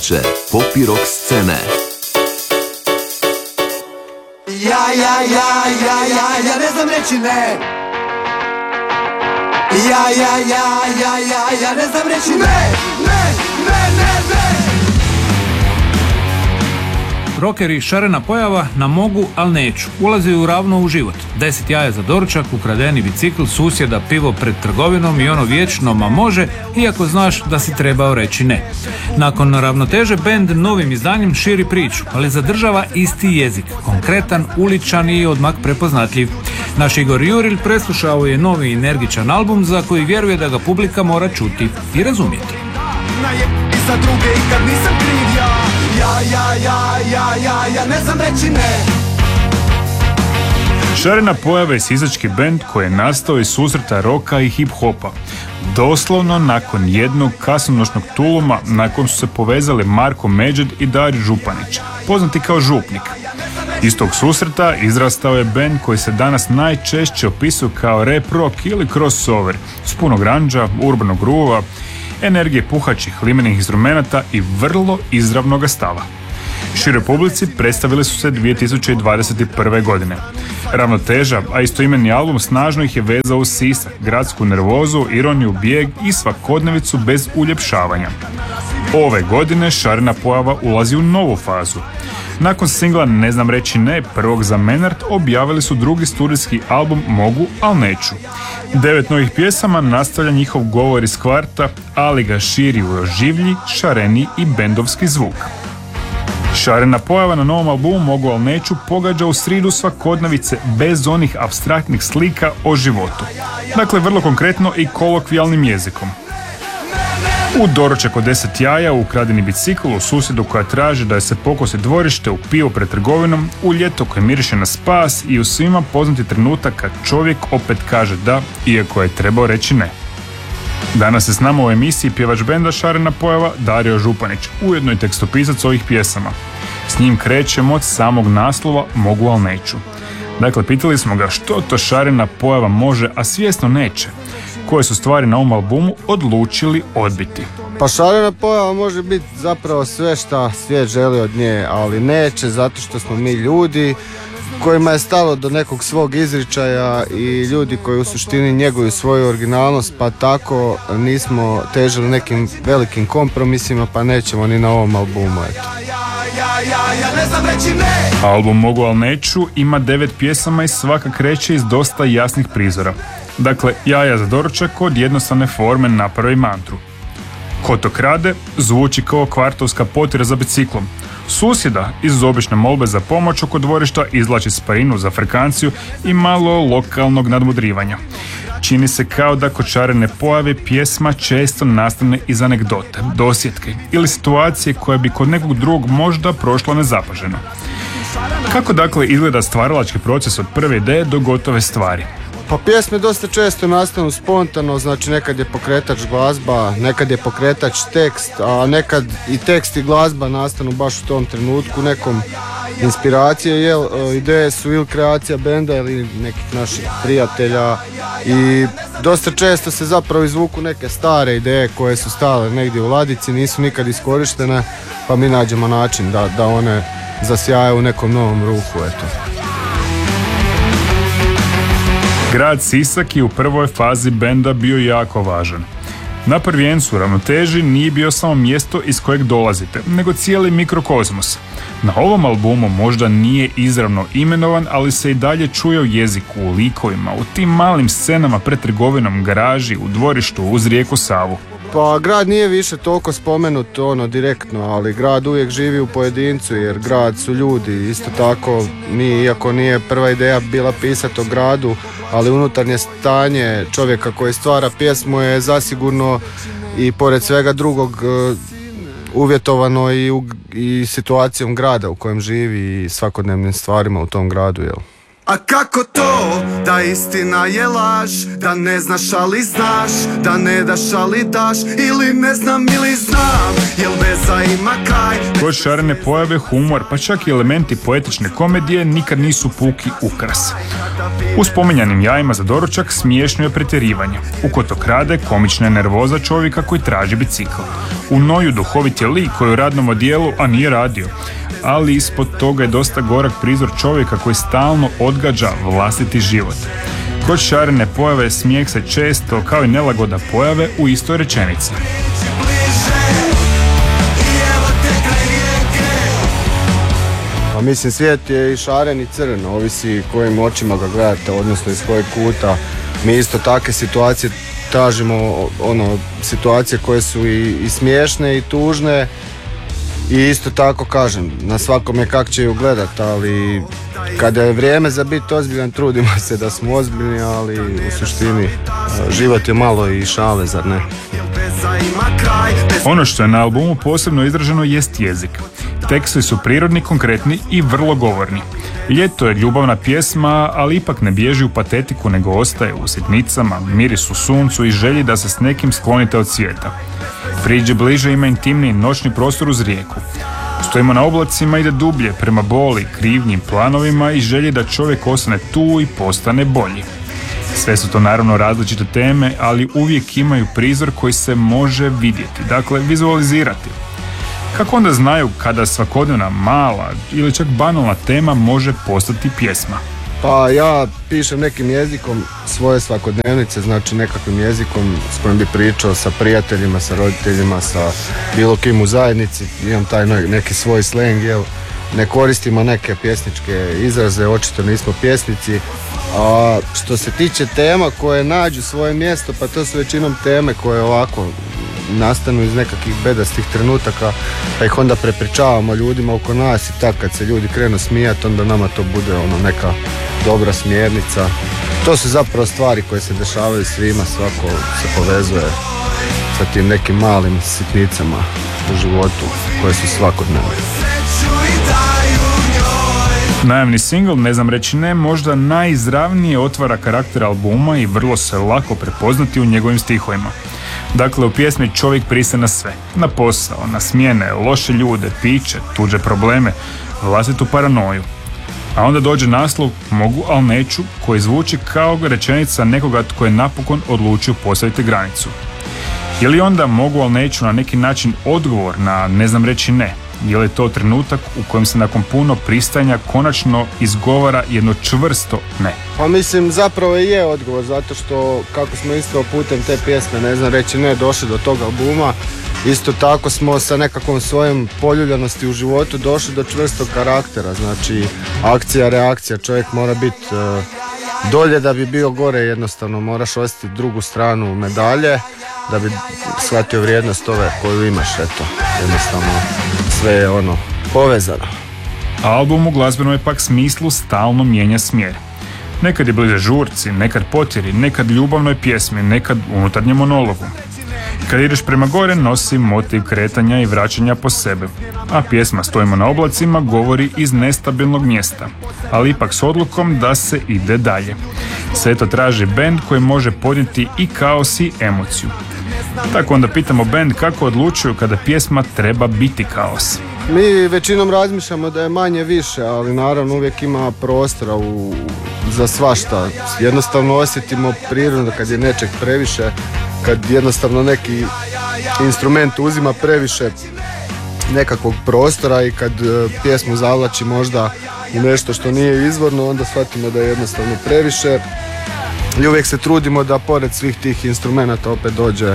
domaće pop i rock scene. Ja ne znam reći ne. Ja ne znam reći ne. Rockeri Šarena pojava na mogu, al neću. Ulazi u ravno u život. 10 jaja za doručak, ukradeni bicikl, susjeda, pivo pred trgovinom i ono vječno ma može, iako znaš da si trebao reći ne. Nakon ravnoteže, bend novim izdanjem širi priču, ali zadržava isti jezik, konkretan, uličan i odmah prepoznatljiv. Naš Igor Juril preslušao je novi energičan album za koji vjeruje da ga publika mora čuti i razumjeti. I za druge i kad nisam kriv ja ne znam reći ne. Šarena pojava je sisački bend koji je nastao iz susreta roka i hip-hopa. Doslovno nakon jednog kasnonoćnog tuluma nakon su se povezali Marko Međed i Dario Županić, poznati kao Župnik. Iz tog susreta izrastao je bend koji se danas najčešće opisuje kao rap rock ili crossover, s puno grandža, urbanog groova, energije puhačih limenih instrumenata i vrlo izravnog stava. Široj publici predstavili su se 2021. godine. Ravnoteža, a istoimeni album snažno ih je vezao uz Sisak, gradsku nervozu, ironiju, bijeg i svakodnevicu bez uljepšavanja. Ove godine Šarena pojava ulazi u novu fazu. Nakon singla Ne znam reći ne, prvog za Menart, objavili su drugi studijski album Mogu, al neću. 9 novih pjesama nastavlja njihov govor iz kvarta, ali ga širi u oživlji, šareni i bendovski zvuk. Šarena pojava na novom albumu Mogu, al neću pogađa u sridu svakodnevice bez onih apstraktnih slika o životu. Dakle, vrlo konkretno i kolokvijalnim jezikom. U doručak od 10 jaja, u ukradeni bicikl, u susjedu koja traži da je se pokosi dvorište, u pivo pred trgovinom, u ljeto koje miriše na spas i u svima poznati trenutak kad čovjek opet kaže da, iako je trebao reći ne. Danas je s nama u emisiji pjevač benda Šarena pojava Dario Županić, ujedno i tekstopisac ovih pjesama. S njim krećemo od samog naslova Mogu, al neću. Dakle, pitali smo ga što to Šarena pojava može, a svjesno neće. Koje su stvari na ovom albumu odlučili odbiti. Pa Šarena pojava može biti zapravo sve šta svijet želi od nje, ali neće, zato što smo mi ljudi kojima je stalo do nekog svog izričaja i ljudi koji u suštini njeguju svoju originalnost, pa tako nismo težili nekim velikim kompromisima, pa nećemo ni na ovom albumu. Eto. Album Mogu, al neću ima 9 pjesama i svaka kreće iz dosta jasnih prizora. Dakle, jaja za doručak od jednostavne forme napravi mantru. Ko to krade, zvuči kao kvartovska potjera za biciklom. Susjeda iz obične molbe za pomoć oko dvorišta izvlači sparinu za frekanciju i malo lokalnog nadmudrivanja. Čini se kao da kod Šarene pojave pjesma često nastane iz anegdote, dosjetke ili situacije koja bi kod nekog drugog možda prošla nezapaženo. Kako dakle izgleda stvaralački proces od prve ideje do gotove stvari? Pa pjesme dosta često nastanu spontano, znači nekad je pokretač glazba, nekad je pokretač tekst, a nekad i tekst i glazba nastanu baš u tom trenutku, nekom inspiracije, jel, ideje su ili kreacija benda ili nekih naših prijatelja i dosta često se zapravo izvuku neke stare ideje koje su stale negdje u ladici, nisu nikad iskorištene, pa mi nađemo način da one zasjaju u nekom novom ruhu, eto. Grad Sisak je u prvoj fazi benda bio jako važan. Na prvencu Ravnoteži nije bio samo mjesto iz kojeg dolazite, nego cijeli mikrokozmos. Na ovom albumu možda nije izravno imenovan, ali se i dalje čuje u jeziku, u likovima, u tim malim scenama pred trgovinom, garaži, u dvorištu, uz rijeku Savu. Pa grad nije više toliko spomenut direktno, ali grad uvijek živi u pojedincu jer grad su ljudi. Isto tako mi, iako nije prva ideja bila pisati o gradu, ali unutarnje stanje čovjeka koji stvara pjesmu je zasigurno i pored svega drugog uvjetovano i situacijom grada u kojem živi i svakodnevnim stvarima u tom gradu, jel? A kako to da istina je laž, da ne znaš ali znaš, da ne daš ali daš, ili ne znam ili znam, jel veza ima kraj, Kod šarene pojave, humor, pa čak i elementi poetične komedije nikad nisu puki ukras. U spominjanim jajima za doručak smiješno je pretjerivanje. U Kotokrade komična je nervoza čovjeka koji traži bicikl. U Noju duhovit je lik koji je u radnom odijelu, a nije radio. Ali ispod toga je dosta gorak prizor čovjeka koji stalno odgađa vlastiti život. Kod šarene pojave smijeh se često, kao i nelagoda pojave, u istoj rečenici. Pa mislim, svijet je i šaren i crn, ovisi kojim očima ga gledate, odnosno iz kojeg kuta. Mi isto takve situacije tražimo, situacije koje su i smiješne i tužne. I isto tako kažem, na svakom je kak će ju gledat, ali kada je vrijeme za biti ozbiljan, trudimo se da smo ozbiljni, ali u suštini život je malo i šale, zar ne? Ono što je na albumu posebno izraženo jest jezik. Tekstovi su prirodni, konkretni i vrlo govorni. Ljeto je ljubavna pjesma, ali ipak ne bježi u patetiku, nego ostaje u sitnicama, mirisu suncu i želji da se s nekim sklonite od svijeta. Priđe bliže ima intimni noćni prostor uz rijeku. Stojimo na oblacima, ide dublje prema boli, krivnjim planovima i želji da čovjek ostane tu i postane bolji. Sve su to naravno različite teme, ali uvijek imaju prizor koji se može vidjeti, dakle vizualizirati. Kako onda znaju kada svakodnevna mala ili čak banalna tema može postati pjesma? Pa ja pišem nekim jezikom svoje svakodnevnice, znači nekakvim jezikom s kojim bi pričao sa prijateljima, sa roditeljima, sa bilo kim u zajednici. Imam taj neki svoj sleng, jel? Ne koristimo neke pjesničke izraze, očito nismo pjesnici. A što se tiče tema koje nađu svoje mjesto, pa to su većinom teme koje ovako nastanu iz nekakvih bedastih trenutaka, pa ih onda prepričavamo ljudima oko nas i tako kad se ljudi krenu smijati, onda nama to bude neka dobra smjernica. To su zapravo stvari koje se dešavaju svima, svako se povezuje sa tim nekim malim sitnicama u životu koje su svakodnevne. Najavni singl, Ne znam reći ne, možda najizravnije otvara karakter albuma i vrlo se lako prepoznati u njegovim stihovima. Dakle, u pjesmi čovjek pristaje na sve. Na posao, na smjene, loše ljude, piće, tuđe probleme, vlastitu paranoju. A onda dođe naslov Mogu, al neću, koji zvuči kao rečenica nekoga tko je napokon odlučio postaviti granicu. Je li onda Mogu, al neću na neki način odgovor na Ne znam reći ne? Je li to trenutak u kojem se nakon puno pristajanja konačno izgovara jedno čvrsto ne? Pa mislim, zapravo je odgovor, zato što kako smo isto putem te pjesme Ne znam reći ne došli do tog albuma, isto tako smo sa nekakvom svojom poljuljanosti u životu došli do čvrstog karaktera. Znači, akcija, reakcija, čovjek mora biti dolje da bi bio gore, jednostavno moraš osjetiti drugu stranu medalje da bi shvatio vrijednost ove koju imaš, eto, jednostavno sve je povezano. Album u glazbenom je pak smislu stalno mijenja smjer. Nekad je bliže žurci, nekad potjeri, nekad ljubavnoj pjesmi, nekad unutarnjem monologu. Kad ideš prema gore nosi motiv kretanja i vraćanja po sebe, a pjesma Stojimo na oblacima govori iz nestabilnog mjesta, ali ipak s odlukom da se ide dalje. Sve to traži bend koji može podnijeti i kaos i emociju. Tako onda pitamo bend kako odlučuju kada pjesma treba biti kaos. Mi većinom razmišljamo da je manje više, ali naravno uvijek ima prostora za svašta. Jednostavno osjetimo prirodno kad je nečeg previše, kad jednostavno neki instrument uzima previše nekakvog prostora i kad pjesmu zavlači možda u nešto što nije izvorno, onda shvatimo da je jednostavno previše. I uvijek se trudimo da pored svih tih instrumenata opet dođe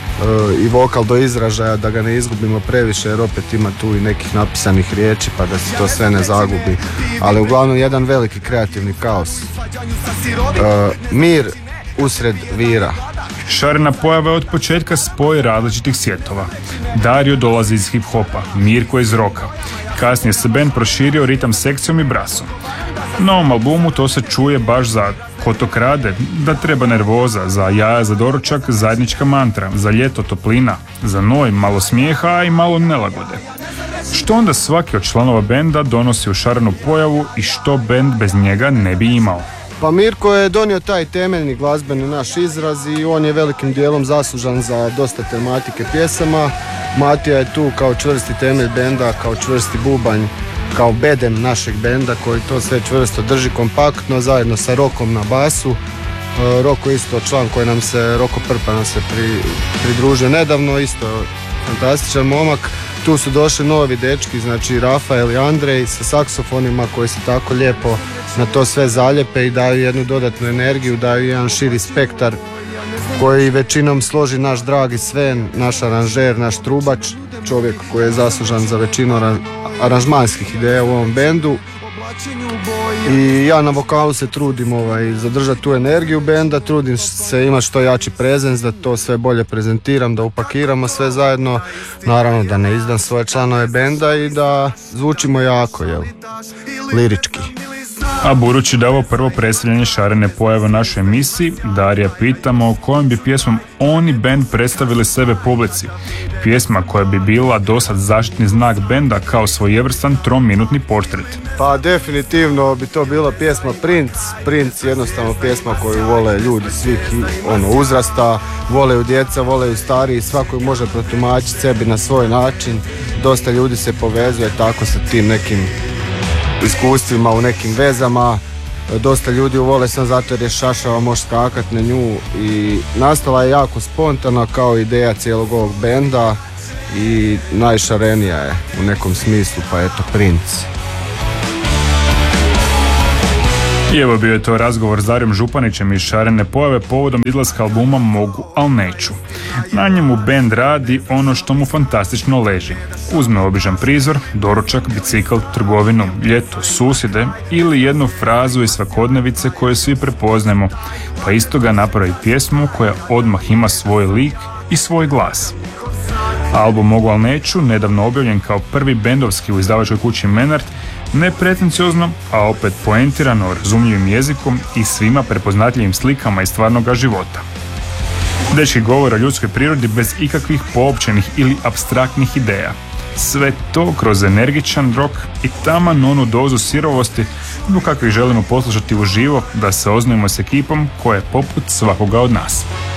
i vokal do izražaja, da ga ne izgubimo previše, jer opet ima tu i nekih napisanih riječi pa da se to sve ne zagubi. Ali uglavnom jedan veliki kreativni kaos. Mir usred vira. Šarena pojava je od početka spoj različitih svjetova. Dario dolazi iz hip-hopa, Mirko iz roka. Kasnije se band proširio ritam sekcijom i brasom. Na ovom albumu to se čuje baš za Kotokrade, da treba nervoza, za jaja za doručak, zajednička mantra, za ljeto toplina, za noj malo smijeha, a i malo nelagode. Što onda svaki od članova benda donosi u šarenu pojavu i što bend bez njega ne bi imao? Pa Mirko je donio taj temeljni glazbeni naš izraz i on je velikim dijelom zaslužan za dosta tematike pjesama. Matija je tu kao čvrsti temelj benda, kao čvrsti bubanj, kao bedem našeg benda koji to sve čvrsto drži kompaktno zajedno sa Rokom na basu. Roko isto član koji nam se, Roko Prpa nam se pridružio nedavno, isto fantastičan momak. Tu su došli novi dečki, znači Rafael i Andrej sa saksofonima koji se tako lijepo na to sve zaljepe i daju jednu dodatnu energiju, daju jedan širi spektar koji većinom složi naš dragi Sven, naš aranžer, naš trubač, čovjek koji je zaslužan za većinu aranžmanskih ideja u ovom bendu. I ja na vokalu se trudim zadržati tu energiju benda, trudim se imati što jači prezens, da to sve bolje prezentiram, da upakiramo sve zajedno, naravno da ne izdam svoje članove benda i da zvučimo jako, lirički. A budući da ovo prvo predstavljanje Šarene pojave u našoj emisiji, Darija pitamo kojom bi pjesmom oni bend predstavili sebe publici. Pjesma koja bi bila dosad zaštitni znak benda kao svojevrstan trominutni portret. Pa definitivno bi to bila pjesma Princ. Princ jednostavno pjesma koju vole ljudi svih uzrasta, voleju djeca, voleju stariji, svako može protumačiti sebi na svoj način. Dosta ljudi se povezuje tako sa tim nekim iskustvima u nekim vezama. Dosta ljudi ju vole sam zato jer je šašava, može skakat na nju i nastala je jako spontano kao ideja cijelog ovog benda i najšarenija je u nekom smislu, pa eto Princ. I evo bio je to razgovor s Darijom Županićem iz Šarene pojave povodom izlaska albuma Mogu, al neću. Na njemu bend radi ono što mu fantastično leži. Uzme običan prizor, doručak, bicikl, trgovinu, ljeto, susjede ili jednu frazu iz svakodnevice koju svi prepoznajemo, pa isto ga napravi pjesmu koja odmah ima svoj lik i svoj glas. Album Mogu, al neću, nedavno objavljen kao prvi bendovski u izdavačkoj kući Menart, nepretenciozno, a opet poentirano, razumljivim jezikom i svima prepoznatljivim slikama iz stvarnog života. Dečki govore o ljudskoj prirodi bez ikakvih poopćenih ili apstraktnih ideja. Sve to kroz energičan rock i taman onu dozu sirovosti zbog kakvih želimo poslušati uživo da se oznojimo s ekipom koja je poput svakoga od nas.